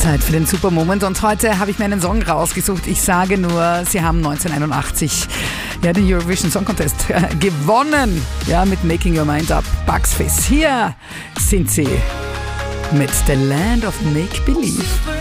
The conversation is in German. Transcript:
Zeit für den Super Moment und heute habe ich mir einen Song rausgesucht. Ich sage nur, sie haben 1981 den Eurovision Song Contest gewonnen. Ja, mit Making Your Mind Up. Bugs Fizz. Hier sind sie mit The Land of Make Believe.